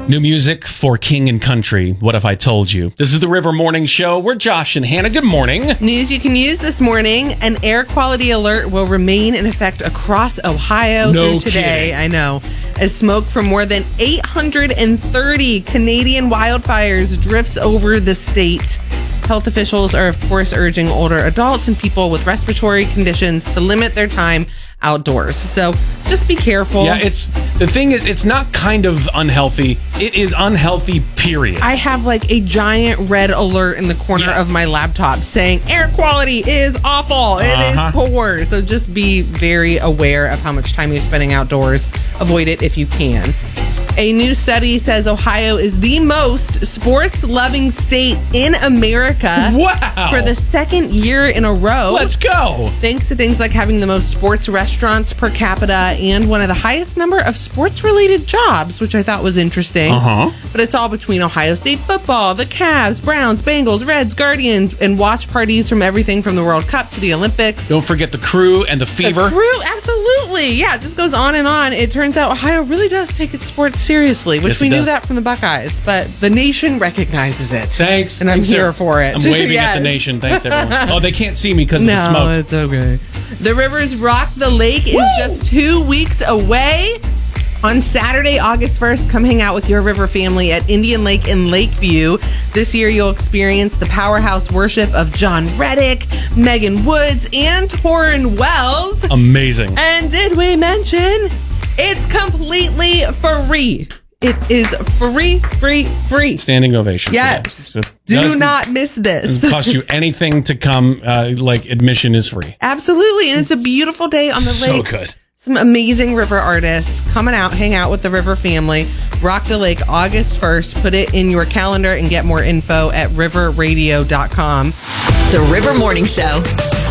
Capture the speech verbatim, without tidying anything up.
New music for King and Country. What if I told you? This is the River Morning Show. We're Josh and Hannah. Good morning. News you can use this morning. An air quality alert will remain in effect across Ohio No through today. kidding. I know. As smoke from more than eight hundred thirty Canadian wildfires drifts over the state. Health officials are, of course, urging older adults and people with respiratory conditions to limit their time outdoors. So just be careful. Yeah, it's the thing is, it's not kind of unhealthy. It is unhealthy, period. I have like a giant red alert in the corner Yeah. of my laptop saying air quality is awful. It Uh-huh. is poor. So just be very aware of how much time you're spending outdoors. Avoid it if you can. A new study says Ohio is the most sports-loving state in America. Wow. For the second year in a row. Let's go. Thanks to things like having the most sports restaurants per capita and one of the highest number of sports-related jobs, which I thought was interesting. Uh-huh. But it's all between Ohio State football, the Cavs, Browns, Bengals, Reds, Guardians, and watch parties from everything from the World Cup to the Olympics. Don't forget the crew and the fever. The crew, absolutely. Yeah, it just goes on and on. It turns out Ohio really does take its sports seriously, which Yes, we it knew does. that from the Buckeyes, but the nation recognizes it. Thanks. And I'm Thanks, here sir. for it. I'm waving Yes. at the nation. Thanks, everyone. Oh, they can't see me because of the No, smoke. it's okay. The Rivers Rock the Lake is just two weeks away. On Saturday, August first, come hang out with your river family at Indian Lake in Lakeview. This year, you'll experience the powerhouse worship of John Reddick, Megan Woods, and Torrin Wells. Amazing. And did we mention it's completely free? It is free, free, free. Standing ovation. for that. Yes. So it Do doesn't- not miss this. doesn't cost you anything to come. Uh, like admission is free. Absolutely. And it's a beautiful day on the So lake. good. Some amazing river artists coming out, hang out with the River family. Rock the Lake August first. Put it in your calendar and get more info at river radio dot com. The River Morning Show.